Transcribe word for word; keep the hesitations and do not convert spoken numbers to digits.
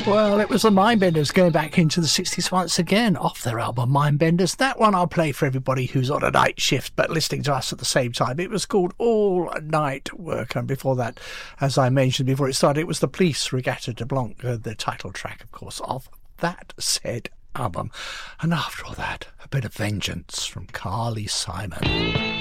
Well, it was the Mindbenders going back into the sixties once again off their album Mindbenders. That one I'll play for everybody who's on a night shift but listening to us at the same time. It was called All Night Work, and before that, as I mentioned before it started, it was the Police Regatta de Blanc, uh, the title track, of course, of that said album. And after all that, a bit of Vengeance from Carly Simon.